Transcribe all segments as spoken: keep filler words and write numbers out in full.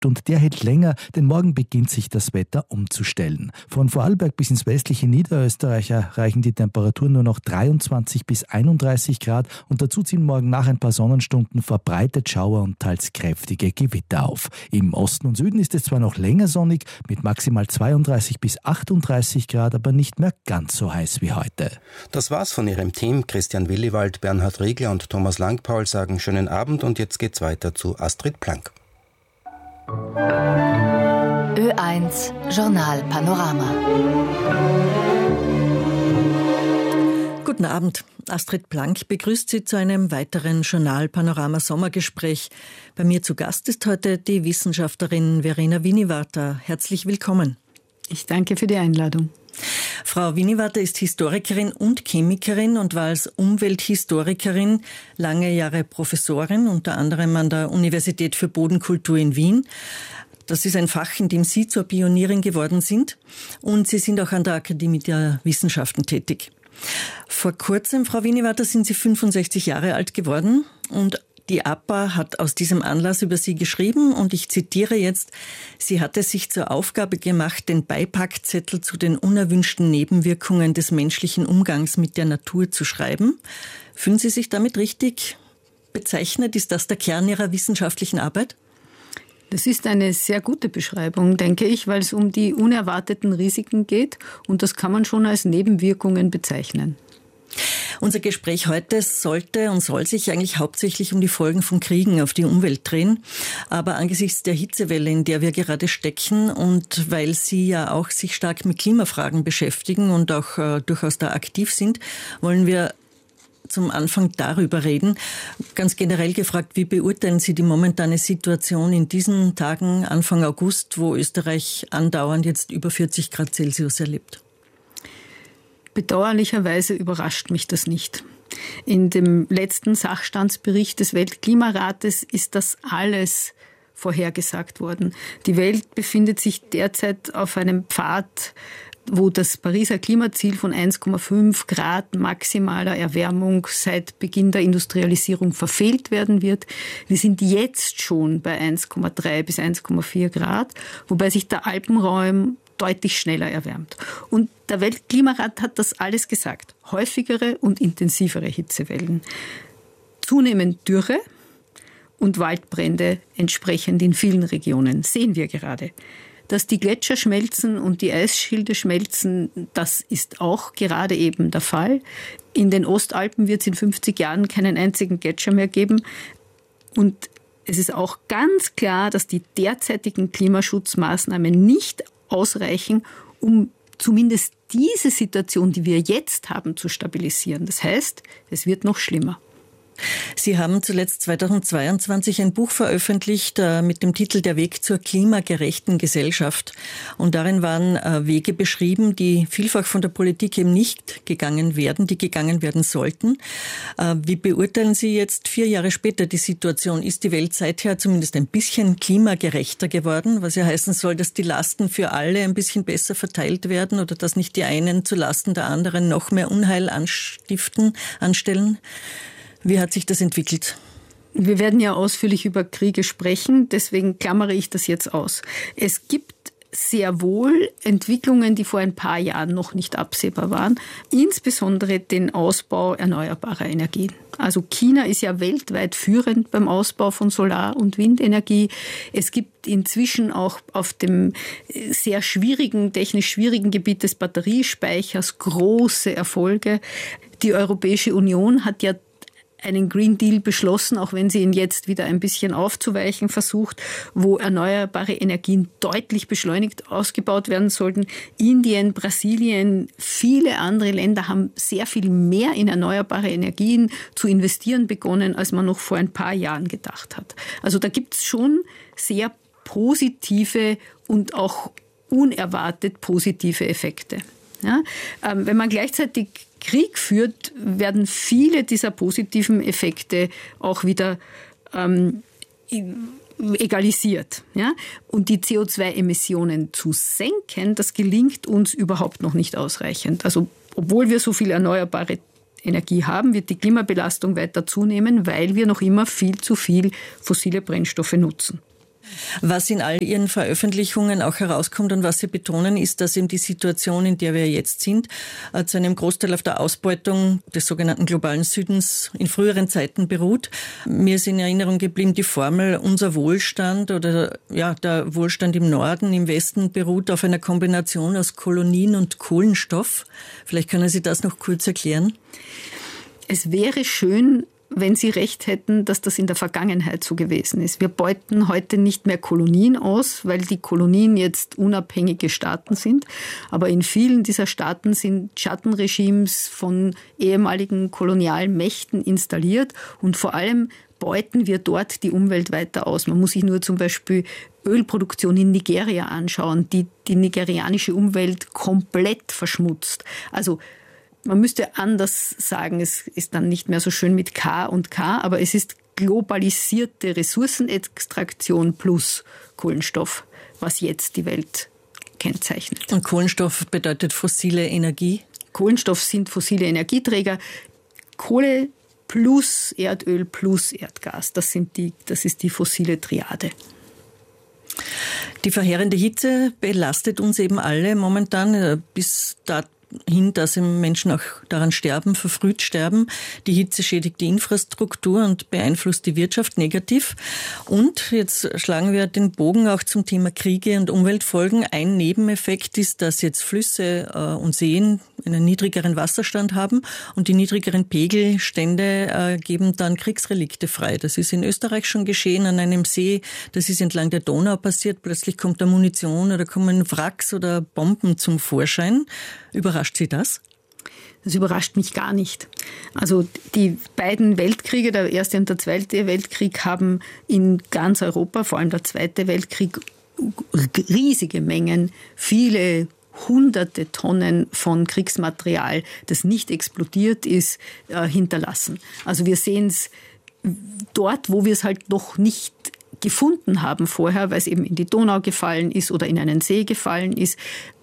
und der hält länger, denn morgen beginnt sich das Wetter umzustellen. Von Vorarlberg bis ins westliche Niederösterreich erreichen die Temperaturen nur noch dreiundzwanzig bis einunddreißig Grad und dazu ziehen morgen nach ein paar Sonnenstunden verbreitet Schauer und teils kräftige Gewitter auf. Im Osten und Süden ist es zwar noch länger sonnig, mit maximal zweiunddreißig bis achtunddreißig Grad, aber nicht mehr ganz so heiß wie heute. Das war's von Ihrem Team. Christian Williwald, Bernhard Riegler und Thomas Langpaul sagen schönen Abend und jetzt geht's weiter zu Astrid Planck. Ö eins Journal Panorama. Guten Abend. Astrid Planck begrüßt Sie zu einem weiteren Journal Panorama Sommergespräch. Bei mir zu Gast ist heute die Wissenschaftlerin Verena Winiwarter. Herzlich willkommen. Ich danke für die Einladung. Frau Winiwarter ist Historikerin und Chemikerin und war als Umwelthistorikerin lange Jahre Professorin, unter anderem an der Universität für Bodenkultur in Wien. Das ist ein Fach, in dem Sie zur Pionierin geworden sind, und Sie sind auch an der Akademie der Wissenschaften tätig. Vor kurzem, Frau Winiwarter, sind Sie fünfundsechzig Jahre alt geworden und die A P A hat aus diesem Anlass über Sie geschrieben und ich zitiere jetzt: Sie hat es sich zur Aufgabe gemacht, den Beipackzettel zu den unerwünschten Nebenwirkungen des menschlichen Umgangs mit der Natur zu schreiben. Fühlen Sie sich damit richtig bezeichnet? Ist das der Kern Ihrer wissenschaftlichen Arbeit? Das ist eine sehr gute Beschreibung, denke ich, weil es um die unerwarteten Risiken geht und das kann man schon als Nebenwirkungen bezeichnen. Unser Gespräch heute sollte und soll sich eigentlich hauptsächlich um die Folgen von Kriegen auf die Umwelt drehen. Aber angesichts der Hitzewelle, in der wir gerade stecken und weil Sie ja auch sich stark mit Klimafragen beschäftigen und auch äh, durchaus da aktiv sind, wollen wir zum Anfang darüber reden. Ganz generell gefragt, wie beurteilen Sie die momentane Situation in diesen Tagen, Anfang August, wo Österreich andauernd jetzt über vierzig Grad Celsius erlebt? Bedauerlicherweise überrascht mich das nicht. In dem letzten Sachstandsbericht des Weltklimarates ist das alles vorhergesagt worden. Die Welt befindet sich derzeit auf einem Pfad, wo das Pariser Klimaziel von eins Komma fünf Grad maximaler Erwärmung seit Beginn der Industrialisierung verfehlt werden wird. Wir sind jetzt schon bei eins Komma drei bis eins Komma vier Grad, wobei sich der Alpenraum deutlich schneller erwärmt. Und der Weltklimarat hat das alles gesagt. Häufigere und intensivere Hitzewellen, zunehmend Dürre und Waldbrände entsprechend in vielen Regionen. Sehen wir gerade. Dass die Gletscher schmelzen und die Eisschilde schmelzen, das ist auch gerade eben der Fall. In den Ostalpen wird es in fünfzig Jahren keinen einzigen Gletscher mehr geben. Und es ist auch ganz klar, dass die derzeitigen Klimaschutzmaßnahmen nicht ausreichen, um zumindest diese Situation, die wir jetzt haben, zu stabilisieren. Das heißt, es wird noch schlimmer. Sie haben zuletzt zweitausendzweiundzwanzig ein Buch veröffentlicht äh, mit dem Titel Der Weg zur klimagerechten Gesellschaft. Und darin waren äh, Wege beschrieben, die vielfach von der Politik eben nicht gegangen werden, die gegangen werden sollten. Äh, wie beurteilen Sie jetzt vier Jahre später die Situation? Ist die Welt seither zumindest ein bisschen klimagerechter geworden? Was ja heißen soll, dass die Lasten für alle ein bisschen besser verteilt werden oder dass nicht die einen zu Lasten der anderen noch mehr Unheil anstiften, anstellen? Wie hat sich das entwickelt? Wir werden ja ausführlich über Kriege sprechen, deswegen klammere ich das jetzt aus. Es gibt sehr wohl Entwicklungen, die vor ein paar Jahren noch nicht absehbar waren, insbesondere den Ausbau erneuerbarer Energien. Also China ist ja weltweit führend beim Ausbau von Solar- und Windenergie. Es gibt inzwischen auch auf dem sehr schwierigen, technisch schwierigen Gebiet des Batteriespeichers große Erfolge. Die Europäische Union hat ja einen Green Deal beschlossen, auch wenn sie ihn jetzt wieder ein bisschen aufzuweichen versucht, wo erneuerbare Energien deutlich beschleunigt ausgebaut werden sollten. Indien, Brasilien, viele andere Länder haben sehr viel mehr in erneuerbare Energien zu investieren begonnen, als man noch vor ein paar Jahren gedacht hat. Also da gibt es schon sehr positive und auch unerwartet positive Effekte. Ja, ähm, wenn man gleichzeitig Krieg führt, werden viele dieser positiven Effekte auch wieder ähm, egalisiert. Ja? Und die C O zwei Emissionen zu senken, das gelingt uns überhaupt noch nicht ausreichend. Also obwohl wir so viel erneuerbare Energie haben, wird die Klimabelastung weiter zunehmen, weil wir noch immer viel zu viel fossile Brennstoffe nutzen. Was in all Ihren Veröffentlichungen auch herauskommt und was Sie betonen, ist, dass eben die Situation, in der wir jetzt sind, zu einem Großteil auf der Ausbeutung des sogenannten globalen Südens in früheren Zeiten beruht. Mir ist in Erinnerung geblieben die Formel, unser Wohlstand oder ja, der Wohlstand im Norden, im Westen beruht auf einer Kombination aus Kolonien und Kohlenstoff. Vielleicht können Sie das noch kurz erklären. Es wäre schön, wenn Sie recht hätten, dass das in der Vergangenheit so gewesen ist. Wir beuten heute nicht mehr Kolonien aus, weil die Kolonien jetzt unabhängige Staaten sind. Aber in vielen dieser Staaten sind Schattenregimes von ehemaligen kolonialen Mächten installiert und vor allem beuten wir dort die Umwelt weiter aus. Man muss sich nur zum Beispiel Ölproduktion in Nigeria anschauen, die die nigerianische Umwelt komplett verschmutzt. Also man müsste anders sagen, es ist dann nicht mehr so schön mit K und K, aber es ist globalisierte Ressourcenextraktion plus Kohlenstoff, was jetzt die Welt kennzeichnet. Und Kohlenstoff bedeutet fossile Energie? Kohlenstoff sind fossile Energieträger. Kohle plus Erdöl plus Erdgas, das, sind die, das ist die fossile Triade. Die verheerende Hitze belastet uns eben alle momentan bis dato hin, dass Menschen auch daran sterben, verfrüht sterben. Die Hitze schädigt die Infrastruktur und beeinflusst die Wirtschaft negativ. Und jetzt schlagen wir den Bogen auch zum Thema Kriege und Umweltfolgen. Ein Nebeneffekt ist, dass jetzt Flüsse äh, und Seen einen niedrigeren Wasserstand haben und die niedrigeren Pegelstände äh, geben dann Kriegsrelikte frei. Das ist in Österreich schon geschehen an einem See, das ist entlang der Donau passiert. Plötzlich kommt da Munition oder kommen Wracks oder Bomben zum Vorschein. Überrascht Sie das? Das überrascht mich gar nicht. Also die beiden Weltkriege, der Erste und der Zweite Weltkrieg, haben in ganz Europa, vor allem der Zweite Weltkrieg, riesige Mengen, viele hunderte Tonnen von Kriegsmaterial, das nicht explodiert ist, äh, hinterlassen. Also wir sehen es dort, wo wir es halt noch nicht gefunden haben vorher, weil es eben in die Donau gefallen ist oder in einen See gefallen ist.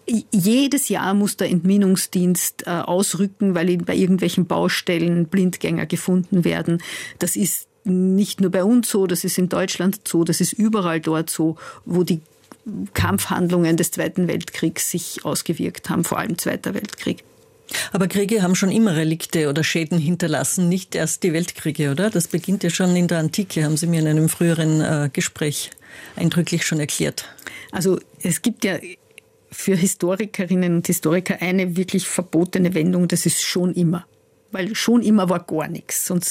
Jedes Jahr muss der Entminungsdienst äh, ausrücken, weil bei irgendwelchen Baustellen Blindgänger gefunden werden. Das ist nicht nur bei uns so, das ist in Deutschland so, das ist überall dort so, wo die Kampfhandlungen des Zweiten Weltkriegs sich ausgewirkt haben, vor allem Zweiter Weltkrieg. Aber Kriege haben schon immer Relikte oder Schäden hinterlassen, nicht erst die Weltkriege, oder? Das beginnt ja schon in der Antike, haben Sie mir in einem früheren äh, Gespräch eindrücklich schon erklärt. Also es gibt ja für Historikerinnen und Historiker eine wirklich verbotene Wendung, das ist schon immer. Weil schon immer war gar nichts, sonst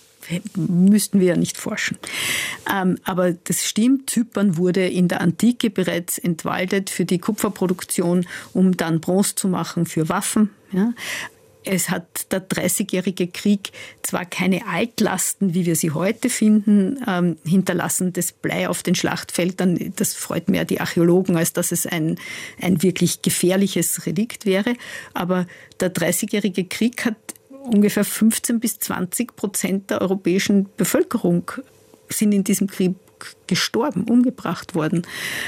müssten wir ja nicht forschen. Ähm, aber das stimmt, Zypern wurde in der Antike bereits entwaldet für die Kupferproduktion, um dann Bronze zu machen für Waffen. Ja. Es hat der Dreißigjährige Krieg zwar keine Altlasten, wie wir sie heute finden, ähm, hinterlassen, das Blei auf den Schlachtfeldern, das freut mehr die Archäologen, als dass es ein, ein wirklich gefährliches Relikt wäre. Aber der Dreißigjährige Krieg hat ungefähr fünfzehn bis zwanzig Prozent der europäischen Bevölkerung sind in diesem Krieg gestorben, umgebracht worden.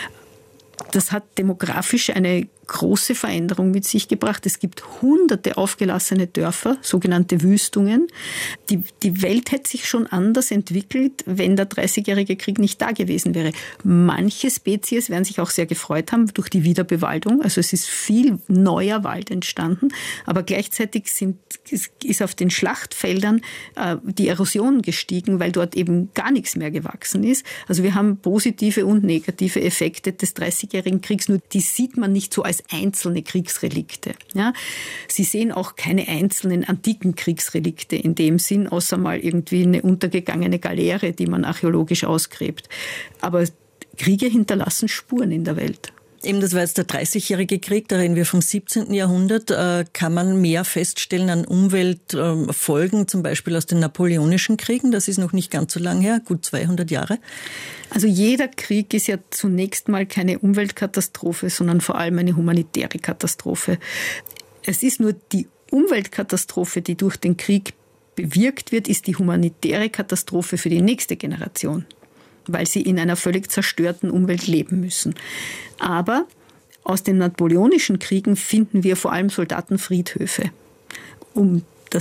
Das hat demografisch eine große Veränderung mit sich gebracht. Es gibt hunderte aufgelassene Dörfer, sogenannte Wüstungen. Die, die Welt hätte sich schon anders entwickelt, wenn der Dreißigjährige Krieg nicht da gewesen wäre. Manche Spezies werden sich auch sehr gefreut haben durch die Wiederbewaldung. Also es ist viel neuer Wald entstanden. Aber gleichzeitig sind, ist auf den Schlachtfeldern äh, die Erosion gestiegen, weil dort eben gar nichts mehr gewachsen ist. Also wir haben positive und negative Effekte des Dreißigjährigen Kriegs. Nur die sieht man nicht so als einzelne Kriegsrelikte. Ja, Sie sehen auch keine einzelnen antiken Kriegsrelikte in dem Sinn, außer mal irgendwie eine untergegangene Galeere, die man archäologisch ausgräbt. Aber Kriege hinterlassen Spuren in der Welt. Eben, das war jetzt der Dreißigjährige Krieg, da reden wir vom siebzehnten Jahrhundert. Äh, kann man mehr feststellen an Umweltfolgen, äh, zum Beispiel aus den Napoleonischen Kriegen? Das ist noch nicht ganz so lang her, gut zweihundert Jahre. Also jeder Krieg ist ja zunächst mal keine Umweltkatastrophe, sondern vor allem eine humanitäre Katastrophe. Es ist nur die Umweltkatastrophe, die durch den Krieg bewirkt wird, ist die humanitäre Katastrophe für die nächste Generation, weil sie in einer völlig zerstörten Umwelt leben müssen. Aber aus den Napoleonischen Kriegen finden wir vor allem Soldatenfriedhöfe, um das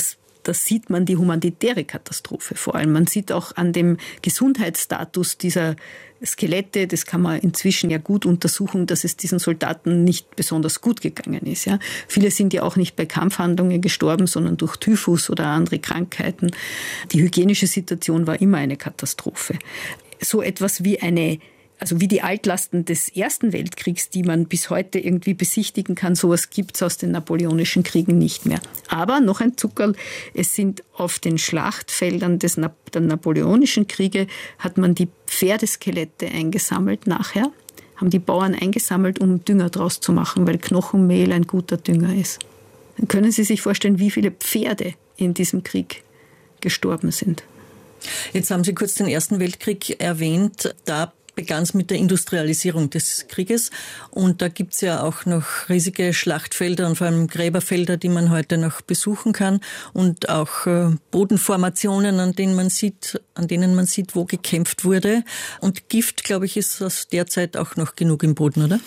da sieht man die humanitäre Katastrophe vor allem. Man sieht auch an dem Gesundheitsstatus dieser Skelette, das kann man inzwischen ja gut untersuchen, dass es diesen Soldaten nicht besonders gut gegangen ist. Ja. Viele sind ja auch nicht bei Kampfhandlungen gestorben, sondern durch Typhus oder andere Krankheiten. Die hygienische Situation war immer eine Katastrophe. So etwas wie eine Also wie die Altlasten des Ersten Weltkriegs, die man bis heute irgendwie besichtigen kann, sowas gibt es aus den napoleonischen Kriegen nicht mehr. Aber noch ein Zuckerl, es sind auf den Schlachtfeldern des Na- der napoleonischen Kriege, hat man die Pferdeskelette eingesammelt nachher, haben die Bauern eingesammelt, um Dünger draus zu machen, weil Knochenmehl ein guter Dünger ist. Dann können Sie sich vorstellen, wie viele Pferde in diesem Krieg gestorben sind. Jetzt haben Sie kurz den Ersten Weltkrieg erwähnt. Da begann es mit der Industrialisierung des Krieges und da gibt es ja auch noch riesige Schlachtfelder und vor allem Gräberfelder, die man heute noch besuchen kann und auch äh, Bodenformationen, an denen man sieht, an denen man sieht, wo gekämpft wurde. Und Gift, glaube ich, ist aus der Zeit auch noch genug im Boden, oder?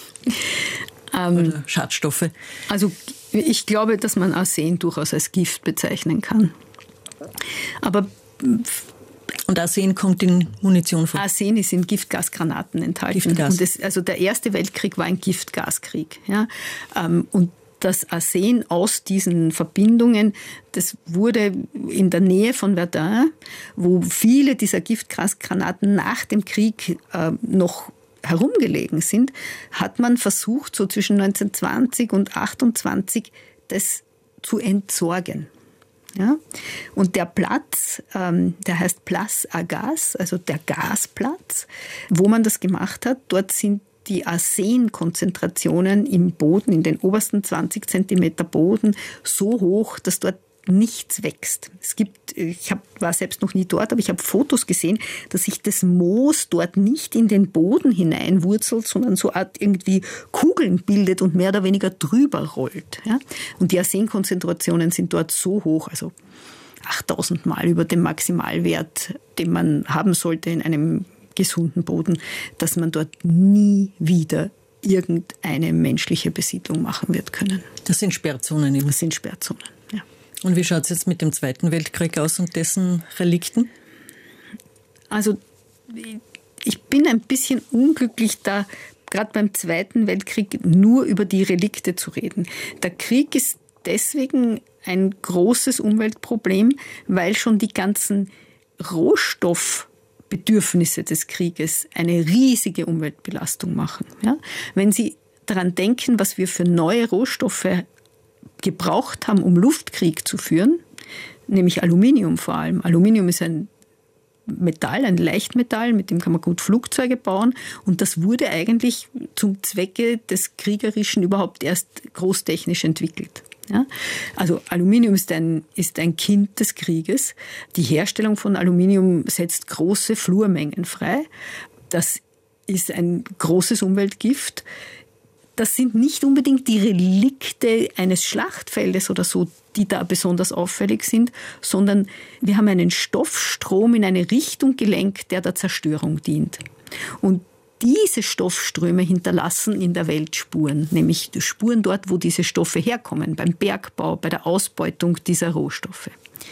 Ähm, oder Schadstoffe. Also ich glaube, dass man Arsen durchaus als Gift bezeichnen kann. Aber Und Arsen kommt in Munition vor? Arsen ist in Giftgasgranaten enthalten. Giftgas. Und das, also der Erste Weltkrieg war ein Giftgaskrieg. Ja? Und das Arsen aus diesen Verbindungen, das wurde in der Nähe von Verdun, wo viele dieser Giftgasgranaten nach dem Krieg äh, noch herumgelegen sind, hat man versucht, so zwischen neunzehnhundertzwanzig und achtundzwanzig das zu entsorgen. Ja? Und der Platz, ähm, der heißt Place à Gaz, also der Gasplatz, wo man das gemacht hat, dort sind die Arsenkonzentrationen im Boden, in den obersten zwanzig Zentimeter Boden, so hoch, dass dort nichts wächst. Es gibt, ich hab, war selbst noch nie dort, aber ich habe Fotos gesehen, dass sich das Moos dort nicht in den Boden hineinwurzelt, sondern so Art irgendwie Kugeln bildet und mehr oder weniger drüber rollt. Ja? Und die Arsenkonzentrationen sind dort so hoch, also achttausend Mal über dem Maximalwert, den man haben sollte in einem gesunden Boden, dass man dort nie wieder irgendeine menschliche Besiedlung machen wird können. Das sind Sperrzonen eben. Das sind Sperrzonen, ja. Und wie schaut es jetzt mit dem Zweiten Weltkrieg aus und dessen Relikten? Also ich bin ein bisschen unglücklich, da gerade beim Zweiten Weltkrieg nur über die Relikte zu reden. Der Krieg ist deswegen ein großes Umweltproblem, weil schon die ganzen Rohstoffbedürfnisse des Krieges eine riesige Umweltbelastung machen. Ja? Wenn Sie daran denken, was wir für neue Rohstoffe gebraucht haben, um Luftkrieg zu führen, nämlich Aluminium vor allem. Aluminium ist ein Metall, ein Leichtmetall, mit dem kann man gut Flugzeuge bauen und das wurde eigentlich zum Zwecke des Kriegerischen überhaupt erst großtechnisch entwickelt. Ja? Also Aluminium ist ein, ist ein Kind des Krieges. Die Herstellung von Aluminium setzt große Fluormengen frei. Das ist ein großes Umweltgift. Das sind nicht unbedingt die Relikte eines Schlachtfeldes oder so, die da besonders auffällig sind, sondern wir haben einen Stoffstrom in eine Richtung gelenkt, der der Zerstörung dient. Und diese Stoffströme hinterlassen in der Welt Spuren, nämlich Spuren dort, wo diese Stoffe herkommen, beim Bergbau, bei der Ausbeutung dieser Rohstoffe.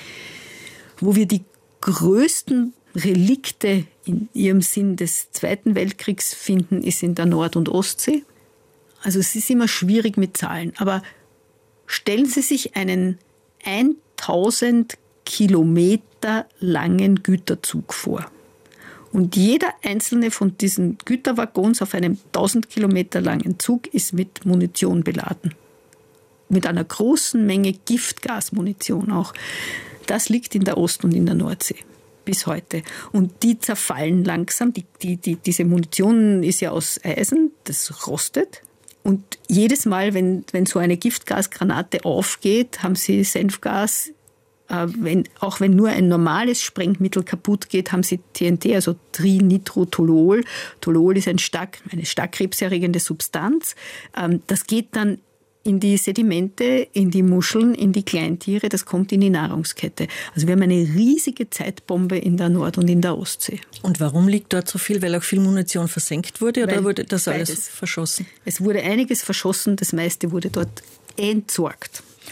Wo wir die größten Relikte in ihrem Sinn des Zweiten Weltkriegs finden, ist in der Nord- und Ostsee. Also es ist immer schwierig mit Zahlen, aber stellen Sie sich einen tausend Kilometer langen Güterzug vor. Und jeder einzelne von diesen Güterwaggons auf einem tausend Kilometer langen Zug ist mit Munition beladen. Mit einer großen Menge Giftgasmunition auch. Das liegt in der Ost- und in der Nordsee. Bis heute. Und die zerfallen langsam. Die, die, die, diese Munition ist ja aus Eisen, das rostet. Und jedes Mal, wenn, wenn so eine Giftgasgranate aufgeht, haben sie Senfgas. Äh, wenn, auch wenn nur ein normales Sprengmittel kaputt geht, haben sie T N T, also Trinitrotoluol. Toluol ist ein stark, eine stark krebserregende Substanz. Ähm, das geht dann in die Sedimente, in die Muscheln, in die Kleintiere, das kommt in die Nahrungskette. Also wir haben eine riesige Zeitbombe in der Nord- und in der Ostsee. Und warum liegt dort so viel? Weil auch viel Munition versenkt wurde oder Weil wurde das alles beides. verschossen? Es wurde einiges verschossen, das meiste wurde dort entsorgt.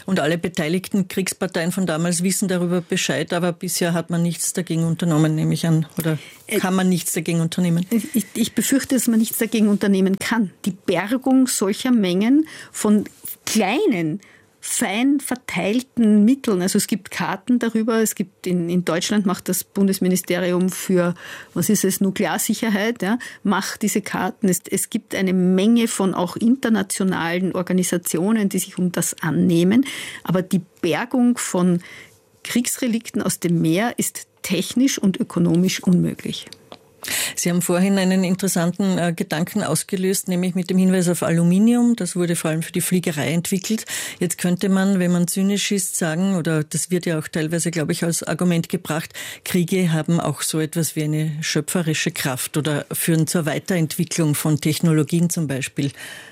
Und alle beteiligten Kriegsparteien von damals wissen darüber Bescheid, aber bisher hat man nichts dagegen unternommen, nehme ich an. Oder kann man nichts dagegen unternehmen? Ich, ich befürchte, dass man nichts dagegen unternehmen kann. Die Bergung solcher Mengen von kleinen, fein verteilten Mitteln. Also es gibt Karten darüber. Es gibt in, in Deutschland macht das Bundesministerium für, was ist es, Nuklearsicherheit, ja, macht diese Karten. Es, es gibt eine Menge von auch internationalen Organisationen, die sich um das annehmen. Aber die Bergung von Kriegsrelikten aus dem Meer ist technisch und ökonomisch unmöglich. Sie haben vorhin einen interessanten äh, Gedanken ausgelöst, nämlich mit dem Hinweis auf Aluminium. Das wurde vor allem für die Fliegerei entwickelt. Jetzt könnte man, wenn man zynisch ist, sagen, oder das wird ja auch teilweise, glaube ich, als Argument gebracht, Kriege haben auch so etwas wie eine schöpferische Kraft oder führen zur Weiterentwicklung von Technologien zum Beispiel.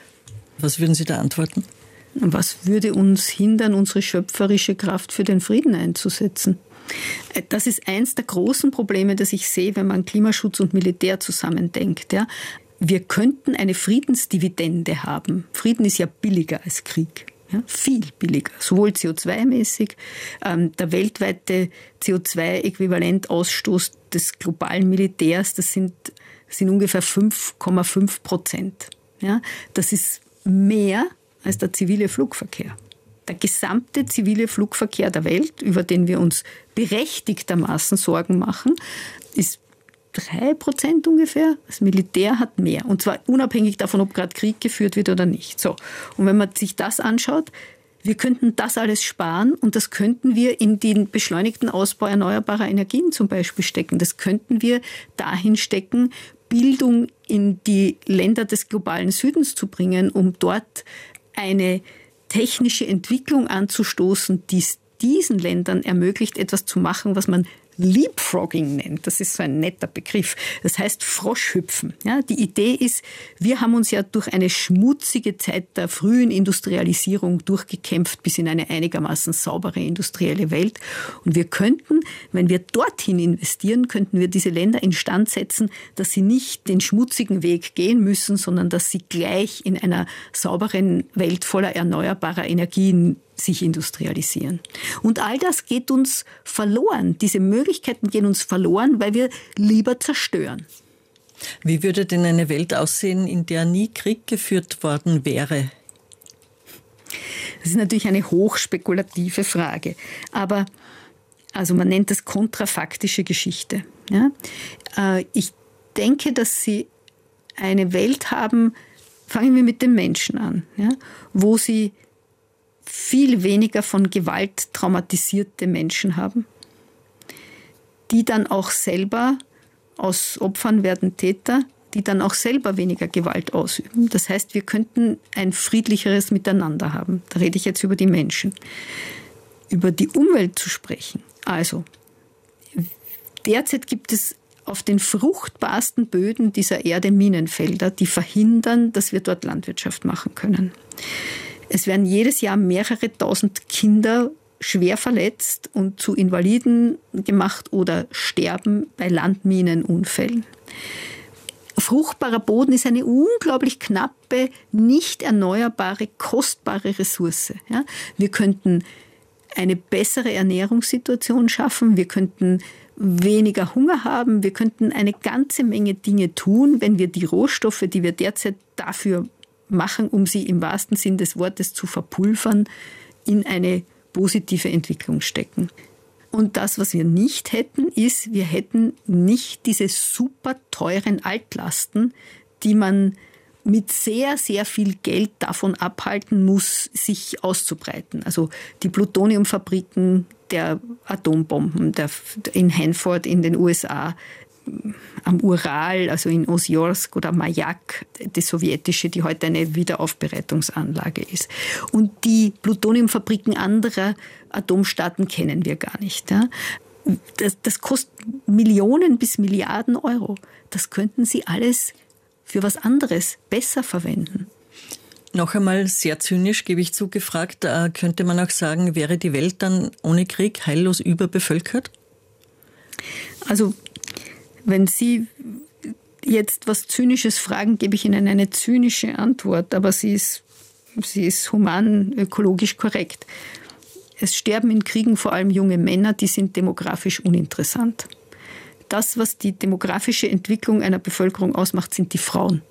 Was würden Sie da antworten? Was würde uns hindern, unsere schöpferische Kraft für den Frieden einzusetzen? Das ist eins der großen Probleme, das ich sehe, wenn man Klimaschutz und Militär zusammendenkt. Ja. Wir könnten eine Friedensdividende haben. Frieden ist ja billiger als Krieg. Ja, viel billiger, sowohl C O zwei mäßig. Ähm, der weltweite C O zwei Äquivalentausstoß des globalen Militärs, das sind, das sind ungefähr fünf Komma fünf Prozent. Ja, das ist mehr als der zivile Flugverkehr. Der gesamte zivile Flugverkehr der Welt, über den wir uns berechtigtermaßen Sorgen machen, ist drei Prozent ungefähr. Das Militär hat mehr. Und zwar unabhängig davon, ob gerade Krieg geführt wird oder nicht. So. Und wenn man sich das anschaut, wir könnten das alles sparen und das könnten wir in den beschleunigten Ausbau erneuerbarer Energien zum Beispiel stecken. Das könnten wir dahin stecken, Bildung in die Länder des globalen Südens zu bringen, um dort eine technische Entwicklung anzustoßen, die es diesen Ländern ermöglicht, etwas zu machen, was man Leapfrogging nennt. Das ist so ein netter Begriff. Das heißt Froschhüpfen. Ja, die Idee ist, wir haben uns ja durch eine schmutzige Zeit der frühen Industrialisierung durchgekämpft bis in eine einigermaßen saubere industrielle Welt. Und wir könnten, wenn wir dorthin investieren, könnten wir diese Länder instand setzen, dass sie nicht den schmutzigen Weg gehen müssen, sondern dass sie gleich in einer sauberen Welt voller erneuerbarer Energien sich industrialisieren. Und all das geht uns verloren. Diese Möglichkeiten gehen uns verloren, weil wir lieber zerstören. Wie würde denn eine Welt aussehen, in der nie Krieg geführt worden wäre? Das ist natürlich eine hochspekulative Frage. Aber also man nennt das kontrafaktische Geschichte. Ja? Ich denke, dass Sie eine Welt haben, fangen wir mit den Menschen an, ja? Wo Sie viel weniger von Gewalt traumatisierte Menschen haben, die dann auch selber, aus Opfern werden Täter, die dann auch selber weniger Gewalt ausüben. Das heißt, wir könnten ein friedlicheres Miteinander haben. Da rede ich jetzt über die Menschen. Über die Umwelt zu sprechen. Also, derzeit gibt es auf den fruchtbarsten Böden dieser Erde Minenfelder, die verhindern, dass wir dort Landwirtschaft machen können. Es werden jedes Jahr mehrere tausend Kinder schwer verletzt und zu Invaliden gemacht oder sterben bei Landminenunfällen. Fruchtbarer Boden ist eine unglaublich knappe, nicht erneuerbare, kostbare Ressource. Ja? Wir könnten eine bessere Ernährungssituation schaffen, wir könnten weniger Hunger haben, wir könnten eine ganze Menge Dinge tun, wenn wir die Rohstoffe, die wir derzeit dafür machen, um sie im wahrsten Sinn des Wortes zu verpulvern, in eine positive Entwicklung stecken. Und das, was wir nicht hätten, ist, wir hätten nicht diese super teuren Altlasten, die man mit sehr, sehr viel Geld davon abhalten muss, sich auszubreiten. Also die Plutoniumfabriken der Atombomben der, in Hanford in den U S A, am Ural, also in Osiorsk oder Majak, die sowjetische, die heute eine Wiederaufbereitungsanlage ist. Und die Plutoniumfabriken anderer Atomstaaten kennen wir gar nicht. Ja? Das, das kostet Millionen bis Milliarden Euro. Das könnten Sie alles für was anderes besser verwenden. Noch einmal sehr zynisch, gebe ich zu, gefragt, könnte man auch sagen, wäre die Welt dann ohne Krieg heillos überbevölkert? Also wenn Sie jetzt was Zynisches fragen, gebe ich Ihnen eine zynische Antwort, aber sie ist sie ist human, ökologisch korrekt. Es sterben in Kriegen vor allem junge Männer, die sind demografisch uninteressant. Das, was die demografische Entwicklung einer Bevölkerung ausmacht, sind die Frauen.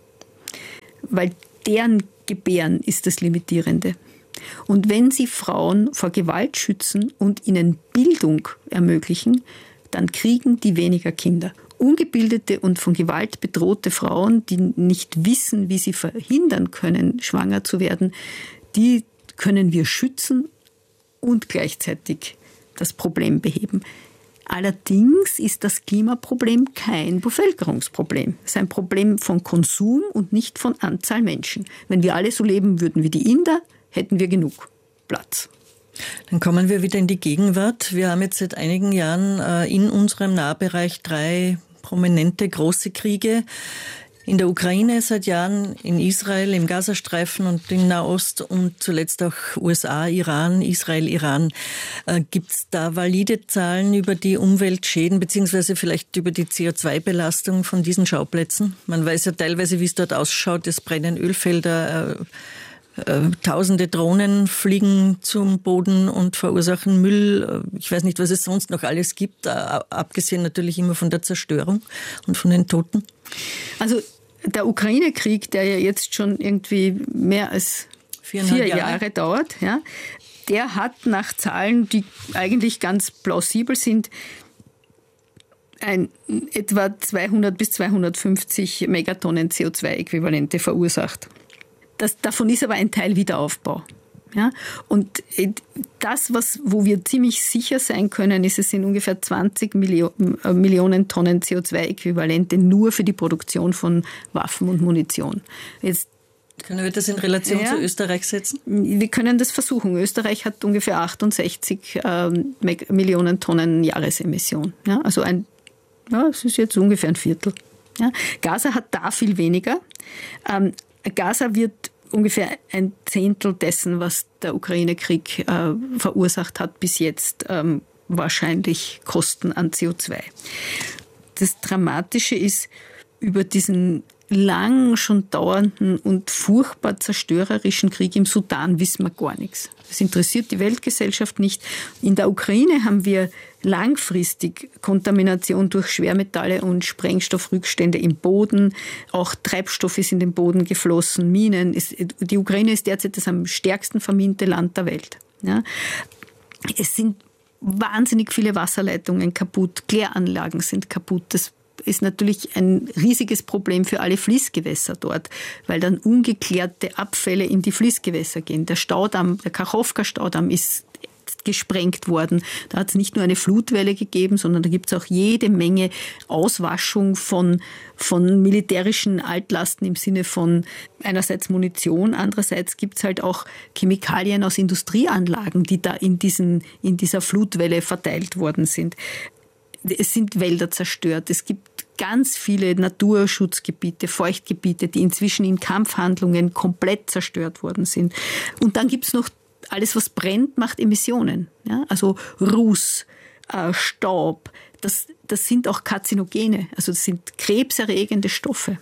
Weil deren Gebären ist das Limitierende. Und wenn Sie Frauen vor Gewalt schützen und ihnen Bildung ermöglichen, dann kriegen die weniger Kinder. Ungebildete und von Gewalt bedrohte Frauen, die nicht wissen, wie sie verhindern können, schwanger zu werden, die können wir schützen und gleichzeitig das Problem beheben. Allerdings ist das Klimaproblem kein Bevölkerungsproblem. Es ist ein Problem von Konsum und nicht von Anzahl Menschen. Wenn wir alle so leben würden wie die Inder, hätten wir genug Platz. Dann kommen wir wieder in die Gegenwart. Wir haben jetzt seit einigen Jahren in unserem Nahbereich drei prominente große Kriege. In der Ukraine seit Jahren, in Israel, im Gazastreifen und im Nahost und zuletzt auch U S A, Iran, Israel, Iran. Äh, Gibt es da valide Zahlen über die Umweltschäden beziehungsweise vielleicht über die C O zwei Belastung von diesen Schauplätzen? Man weiß ja teilweise, wie es dort ausschaut. Es brennen Ölfelder, äh, äh, tausende Drohnen fliegen zum Boden und verursachen Müll. Ich weiß nicht, was es sonst noch alles gibt, äh, abgesehen natürlich immer von der Zerstörung und von den Toten. Also der Ukraine-Krieg, der ja jetzt schon irgendwie mehr als vier Jahre. Jahre dauert, ja, der hat nach Zahlen, die eigentlich ganz plausibel sind, ein, etwa zweihundert bis zweihundertfünfzig Megatonnen C O zwei Äquivalente verursacht. Das, davon ist aber ein Teil Wiederaufbau. Ja? Und das, was, wo wir ziemlich sicher sein können, ist, es sind ungefähr zwanzig Millionen Tonnen C O zwei Äquivalente nur für die Produktion von Waffen und Munition. Jetzt können wir das in Relation ja, zu Österreich setzen? Wir können das versuchen. Österreich hat ungefähr achtundsechzig äh, Millionen Tonnen Jahresemission. Ja? Also ein, ja, es ist jetzt ungefähr ein Viertel. Ja? Gaza hat da viel weniger. Ähm, Gaza wird ungefähr ein Zehntel dessen, was der Ukraine-Krieg äh, verursacht hat, bis jetzt ähm, wahrscheinlich Kosten an C O zwei. Das Dramatische ist, über diesen lang schon dauernden und furchtbar zerstörerischen Krieg im Sudan wissen wir gar nichts. Das interessiert die Weltgesellschaft nicht. In der Ukraine haben wir langfristig Kontamination durch Schwermetalle und Sprengstoffrückstände im Boden. Auch Treibstoff ist in den Boden geflossen, Minen. Die Ukraine ist derzeit das am stärksten verminte Land der Welt. Ja. Es sind wahnsinnig viele Wasserleitungen kaputt, Kläranlagen sind kaputt. Das ist natürlich ein riesiges Problem für alle Fließgewässer dort, weil dann ungeklärte Abfälle in die Fließgewässer gehen. Der Staudamm, der Kachowka-Staudamm ist gesprengt worden. Da hat es nicht nur eine Flutwelle gegeben, sondern da gibt es auch jede Menge Auswaschung von, von militärischen Altlasten im Sinne von einerseits Munition, andererseits gibt es halt auch Chemikalien aus Industrieanlagen, die da in, diesen, in dieser Flutwelle verteilt worden sind. Es sind Wälder zerstört. Es gibt ganz viele Naturschutzgebiete, Feuchtgebiete, die inzwischen in Kampfhandlungen komplett zerstört worden sind. Und dann gibt es noch alles, was brennt, macht Emissionen. Ja? Also Ruß, äh, Staub, das, das sind auch Karzinogene. Also das sind krebserregende Stoffe.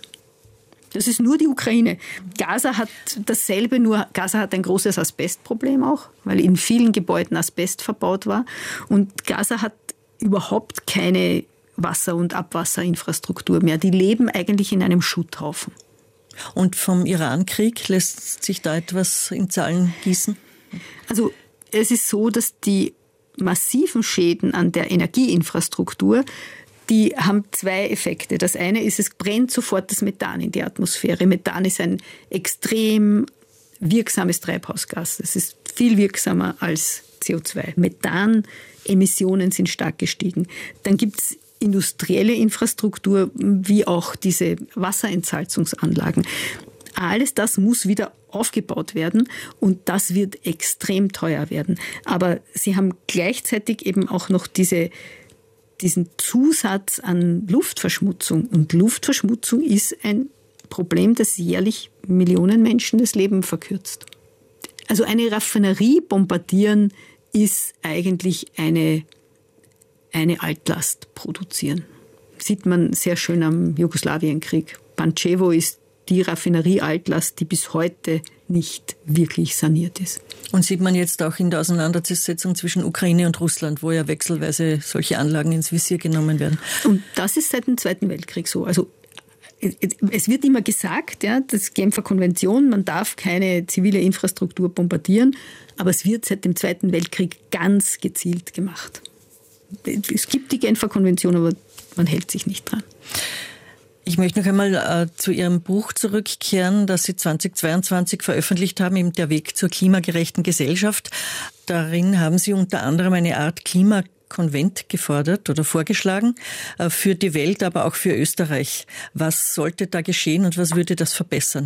Das ist nur die Ukraine. Gaza hat dasselbe, nur Gaza hat ein großes Asbestproblem auch, weil in vielen Gebäuden Asbest verbaut war. Und Gaza hat überhaupt keine Wasser- und Abwasserinfrastruktur mehr. Die leben eigentlich in einem Schutthaufen. Und vom Iran-Krieg lässt sich da etwas in Zahlen gießen? Also es ist so, dass die massiven Schäden an der Energieinfrastruktur, die haben zwei Effekte. Das eine ist, es brennt sofort das Methan in die Atmosphäre. Methan ist ein extrem wirksames Treibhausgas. Es ist viel wirksamer als C O zwei. Methanemissionen sind stark gestiegen. Dann gibt es industrielle Infrastruktur, wie auch diese Wasserentsalzungsanlagen. Alles das muss wieder aufgebaut werden und das wird extrem teuer werden. Aber sie haben gleichzeitig eben auch noch diese, diesen Zusatz an Luftverschmutzung. Und Luftverschmutzung ist ein Problem, das jährlich Millionen Menschen das Leben verkürzt. Also eine Raffinerie bombardieren ist eigentlich eine, eine Altlast produzieren. Sieht man sehr schön am Jugoslawienkrieg. Pančevo ist die Raffinerie-Altlast, die bis heute nicht wirklich saniert ist. Und sieht man jetzt auch in der Auseinandersetzung zwischen Ukraine und Russland, wo ja wechselweise solche Anlagen ins Visier genommen werden. Und das ist seit dem Zweiten Weltkrieg so. Also es wird immer gesagt, ja, das Genfer Konvention, man darf keine zivile Infrastruktur bombardieren, aber es wird seit dem Zweiten Weltkrieg ganz gezielt gemacht. Es gibt die Genfer Konvention, aber man hält sich nicht dran. Ich möchte noch einmal äh, zu Ihrem Buch zurückkehren, das Sie zweitausendzweiundzwanzig veröffentlicht haben, eben Der Weg zur klimagerechten Gesellschaft. Darin haben Sie unter anderem eine Art Klimakonvent gefordert oder vorgeschlagen, äh, für die Welt, aber auch für Österreich. Was sollte da geschehen und was würde das verbessern?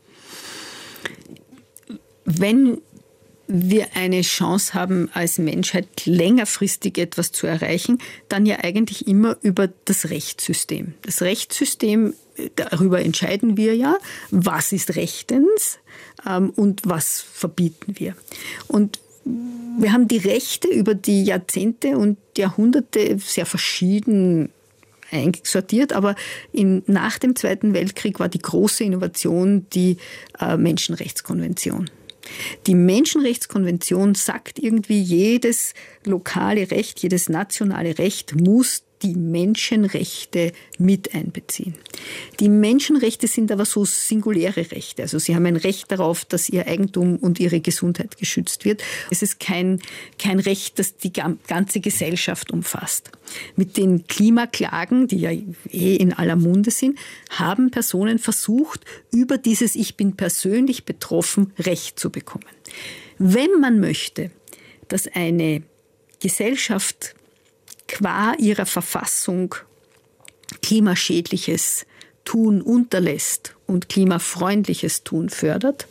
Wenn wir eine Chance haben, als Menschheit längerfristig etwas zu erreichen, dann ja eigentlich immer über das Rechtssystem. Das Rechtssystem, darüber entscheiden wir ja, was ist rechtens ähm, und was verbieten wir. Und wir haben die Rechte über die Jahrzehnte und Jahrhunderte sehr verschieden einsortiert, aber in, nach dem Zweiten Weltkrieg war die große Innovation die äh, Menschenrechtskonvention. Die Menschenrechtskonvention sagt irgendwie, jedes lokale Recht, jedes nationale Recht muss die Menschenrechte mit einbeziehen. Die Menschenrechte sind aber so singuläre Rechte. Also sie haben ein Recht darauf, dass ihr Eigentum und ihre Gesundheit geschützt wird. Es ist kein, kein Recht, das die ganze Gesellschaft umfasst. Mit den Klimaklagen, die ja eh in aller Munde sind, haben Personen versucht, über dieses Ich bin persönlich betroffen Recht zu bekommen. Wenn man möchte, dass eine Gesellschaft qua ihrer Verfassung klimaschädliches Tun unterlässt und klimafreundliches Tun fördert,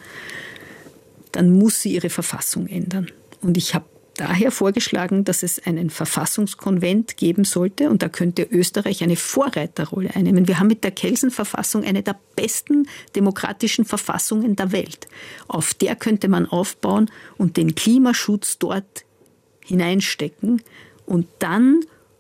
dann muss sie ihre Verfassung ändern. Und ich habe daher vorgeschlagen, dass es einen Verfassungskonvent geben sollte und da könnte Österreich eine Vorreiterrolle einnehmen. Wir haben mit der Kelsen-Verfassung eine der besten demokratischen Verfassungen der Welt. Auf der könnte man aufbauen und den Klimaschutz dort hineinstecken und dann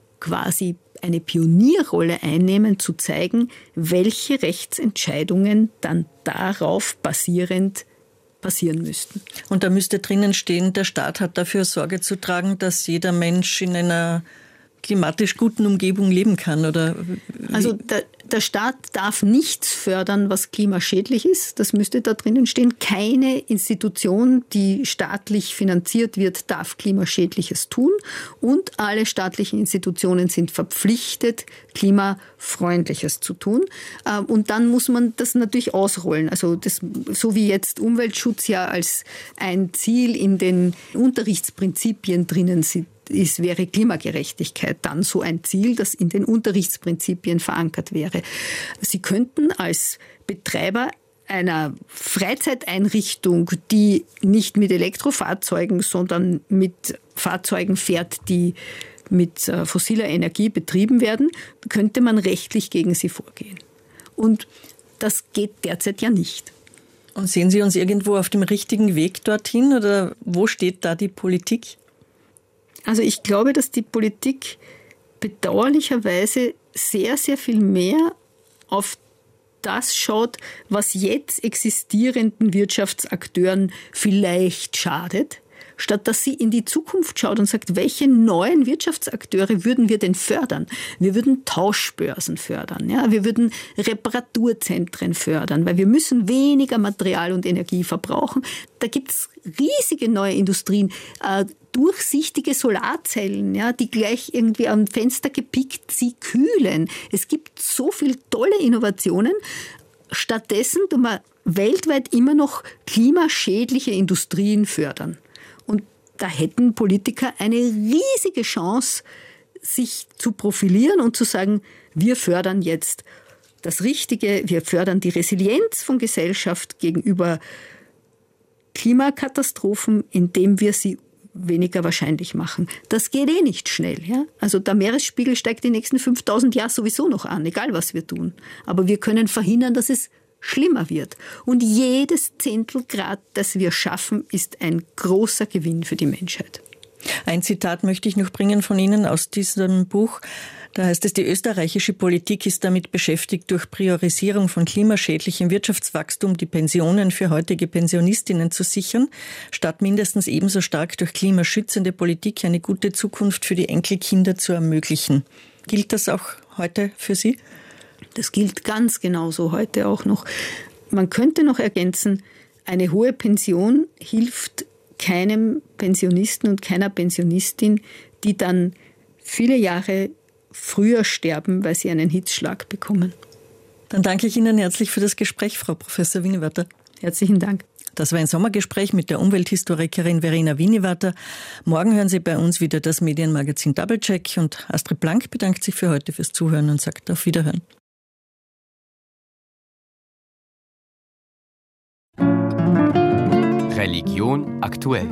quasi eine Pionierrolle einnehmen, zu zeigen, welche Rechtsentscheidungen dann darauf basierend passieren müssten. Und da müsste drinnen stehen, der Staat hat dafür Sorge zu tragen, dass jeder Mensch in einer klimatisch guten Umgebung leben kann, oder? Also der, der Staat darf nichts fördern, was klimaschädlich ist. Das müsste da drinnen stehen. Keine Institution, die staatlich finanziert wird, darf klimaschädliches tun. Und alle staatlichen Institutionen sind verpflichtet, klimafreundliches zu tun. Und dann muss man das natürlich ausrollen. Also das, so wie jetzt Umweltschutz ja als ein Ziel in den Unterrichtsprinzipien drinnen sind, ist, wäre Klimagerechtigkeit dann so ein Ziel, das in den Unterrichtsprinzipien verankert wäre. Sie könnten als Betreiber einer Freizeiteinrichtung, die nicht mit Elektrofahrzeugen, sondern mit Fahrzeugen fährt, die mit fossiler Energie betrieben werden, könnte man rechtlich gegen sie vorgehen. Und das geht derzeit ja nicht. Und sehen Sie uns irgendwo auf dem richtigen Weg dorthin oder wo steht da die Politik? Also ich glaube, dass die Politik bedauerlicherweise sehr, sehr viel mehr auf das schaut, was jetzt existierenden Wirtschaftsakteuren vielleicht schadet, statt dass sie in die Zukunft schaut und sagt, welche neuen Wirtschaftsakteure würden wir denn fördern? Wir würden Tauschbörsen fördern, ja? Wir würden Reparaturzentren fördern, weil wir müssen weniger Material und Energie verbrauchen. Da gibt es riesige neue Industrien, äh, durchsichtige Solarzellen, ja, die gleich irgendwie am Fenster gepickt sie kühlen. Es gibt so viele tolle Innovationen. Stattdessen tun wir weltweit immer noch klimaschädliche Industrien fördern. Und da hätten Politiker eine riesige Chance, sich zu profilieren und zu sagen, wir fördern jetzt das Richtige, wir fördern die Resilienz von Gesellschaft gegenüber Klimakatastrophen, indem wir sie weniger wahrscheinlich machen. Das geht eh nicht schnell. Ja? Also der Meeresspiegel steigt die nächsten fünftausend Jahre sowieso noch an, egal was wir tun. Aber wir können verhindern, dass es schlimmer wird. Und jedes Zehntelgrad, das wir schaffen, ist ein großer Gewinn für die Menschheit. Ein Zitat möchte ich noch bringen von Ihnen aus diesem Buch. Da heißt es, die österreichische Politik ist damit beschäftigt, durch Priorisierung von klimaschädlichem Wirtschaftswachstum die Pensionen für heutige Pensionistinnen zu sichern, statt mindestens ebenso stark durch klimaschützende Politik eine gute Zukunft für die Enkelkinder zu ermöglichen. Gilt das auch heute für Sie? Das gilt ganz genauso heute auch noch. Man könnte noch ergänzen, eine hohe Pension hilft keinem Pensionisten und keiner Pensionistin, die dann viele Jahre früher sterben, weil sie einen Hitzschlag bekommen. Dann danke ich Ihnen herzlich für das Gespräch, Frau Professor Wienewarter. Herzlichen Dank. Das war ein Sommergespräch mit der Umwelthistorikerin Verena Wienewarter. Morgen hören Sie bei uns wieder das Medienmagazin Doublecheck und Astrid Blank bedankt sich für heute fürs Zuhören und sagt auf Wiederhören. Religion aktuell.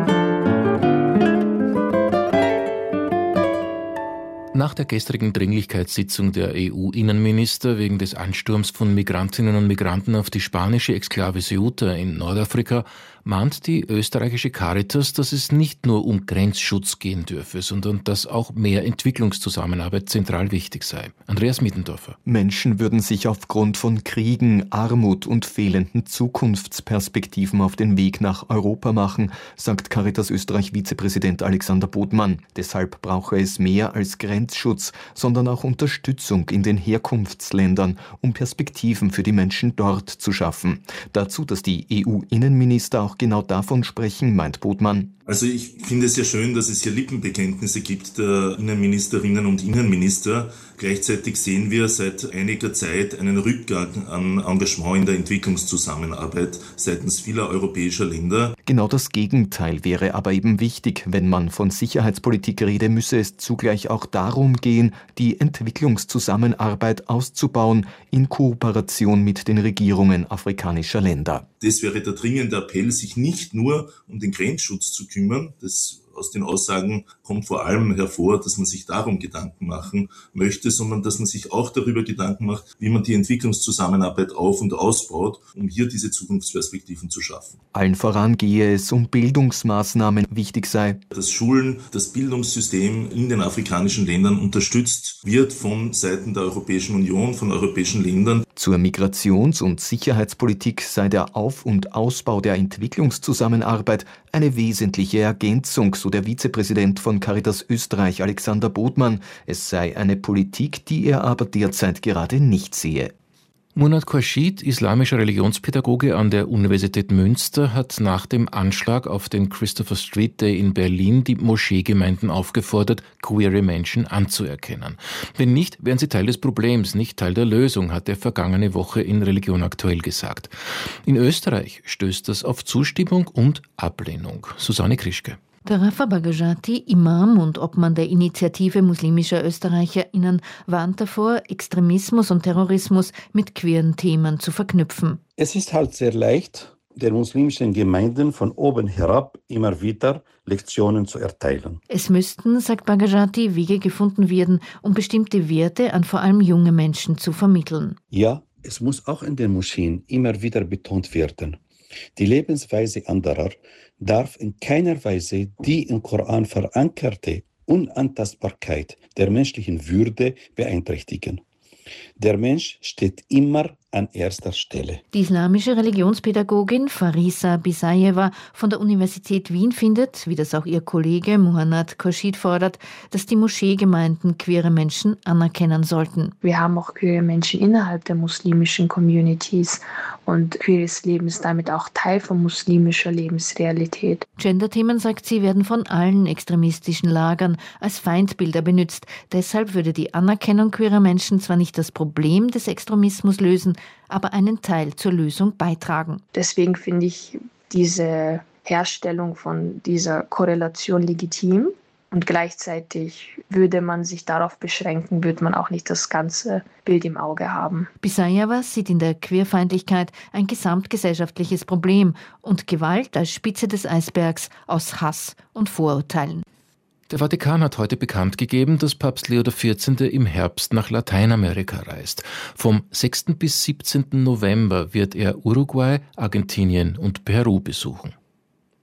Nach der gestrigen Dringlichkeitssitzung der E U-Innenminister wegen des Ansturms von Migrantinnen und Migranten auf die spanische Exklave Ceuta in Nordafrika mahnt die österreichische Caritas, dass es nicht nur um Grenzschutz gehen dürfe, sondern dass auch mehr Entwicklungszusammenarbeit zentral wichtig sei. Andreas Middendorfer. Menschen würden sich aufgrund von Kriegen, Armut und fehlenden Zukunftsperspektiven auf den Weg nach Europa machen, sagt Caritas Österreich-Vizepräsident Alexander Bodmann. Deshalb brauche es mehr als Grenzschutz, sondern auch Unterstützung in den Herkunftsländern, um Perspektiven für die Menschen dort zu schaffen. Dazu, dass die E U-Innenminister auch genau davon sprechen, meint Bodmann. Also ich finde es sehr schön, dass es hier Lippenbekenntnisse gibt der Innenministerinnen und Innenminister. Gleichzeitig sehen wir seit einiger Zeit einen Rückgang an Engagement in der Entwicklungszusammenarbeit seitens vieler europäischer Länder. Genau das Gegenteil wäre aber eben wichtig. Wenn man von Sicherheitspolitik rede, müsse es zugleich auch darum gehen, die Entwicklungszusammenarbeit auszubauen in Kooperation mit den Regierungen afrikanischer Länder. Das wäre der dringende Appell, sich nicht nur um den Grenzschutz zu kümmern. Das aus den Aussagen kommt vor allem hervor, dass man sich darum Gedanken machen möchte, sondern dass man sich auch darüber Gedanken macht, wie man die Entwicklungszusammenarbeit auf- und ausbaut, um hier diese Zukunftsperspektiven zu schaffen. Allen voran gehe es um Bildungsmaßnahmen, wichtig sei. Dass Schulen, das Bildungssystem in den afrikanischen Ländern unterstützt wird von Seiten der Europäischen Union, von europäischen Ländern. Zur Migrations- und Sicherheitspolitik sei der Auf- und Ausbau der Entwicklungszusammenarbeit eine wesentliche Ergänzung, so der Vizepräsident von Caritas Österreich Alexander Bodmann. Es sei eine Politik, die er aber derzeit gerade nicht sehe. Murat Khorshid, islamischer Religionspädagoge an der Universität Münster, hat nach dem Anschlag auf den Christopher Street Day in Berlin die Moscheegemeinden aufgefordert, queere Menschen anzuerkennen. Wenn nicht, wären sie Teil des Problems, nicht Teil der Lösung, hat er vergangene Woche in Religion aktuell gesagt. In Österreich stößt das auf Zustimmung und Ablehnung. Susanne Krischke. Der Rafa Bagajati, Imam und Obmann der Initiative muslimischer ÖsterreicherInnen, warnt davor, Extremismus und Terrorismus mit queeren Themen zu verknüpfen. Es ist halt sehr leicht, den muslimischen Gemeinden von oben herab immer wieder Lektionen zu erteilen. Es müssten, sagt Bagajati, Wege gefunden werden, um bestimmte Werte an vor allem junge Menschen zu vermitteln. Ja, es muss auch in den Moscheen immer wieder betont werden. Die Lebensweise anderer darf in keiner Weise die im Koran verankerte Unantastbarkeit der menschlichen Würde beeinträchtigen. Der Mensch steht immer an erster Stelle. Die islamische Religionspädagogin Farisa Bisayeva von der Universität Wien findet, wie das auch ihr Kollege Murat Khorshid fordert, dass die Moscheegemeinden queere Menschen anerkennen sollten. Wir haben auch queere Menschen innerhalb der muslimischen Communities und queeres Leben ist damit auch Teil von muslimischer Lebensrealität. Gender-Themen, sagt sie, werden von allen extremistischen Lagern als Feindbilder benutzt. Deshalb würde die Anerkennung queerer Menschen zwar nicht das Problem des Extremismus lösen, aber einen Teil zur Lösung beitragen. Deswegen finde ich diese Herstellung von dieser Korrelation legitim und gleichzeitig würde man sich darauf beschränken, würde man auch nicht das ganze Bild im Auge haben. Bisayeva sieht in der Queerfeindlichkeit ein gesamtgesellschaftliches Problem und Gewalt als Spitze des Eisbergs aus Hass und Vorurteilen. Der Vatikan hat heute bekannt gegeben, dass Papst Leo der vierzehnte im Herbst nach Lateinamerika reist. Vom sechsten bis siebzehnten November wird er Uruguay, Argentinien und Peru besuchen.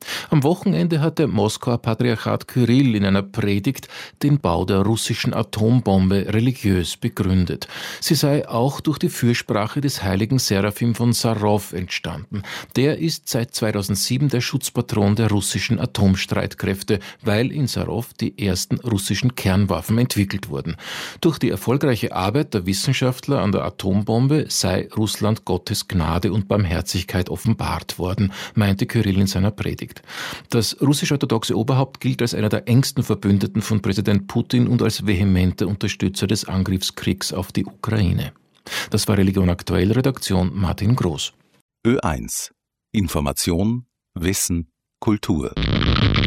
Am Wochenende hat der Moskauer Patriarchat Kyrill in einer Predigt den Bau der russischen Atombombe religiös begründet. Sie sei auch durch die Fürsprache des heiligen Seraphim von Sarow entstanden. Der ist seit zweitausendsieben der Schutzpatron der russischen Atomstreitkräfte, weil in Sarow die ersten russischen Kernwaffen entwickelt wurden. Durch die erfolgreiche Arbeit der Wissenschaftler an der Atombombe sei Russland Gottes Gnade und Barmherzigkeit offenbart worden, meinte Kyrill in seiner Predigt. Das russisch-orthodoxe Oberhaupt gilt als einer der engsten Verbündeten von Präsident Putin und als vehementer Unterstützer des Angriffskriegs auf die Ukraine. Das war Religion aktuell, Redaktion Martin Groß. Ö eins. Information, Wissen, Kultur.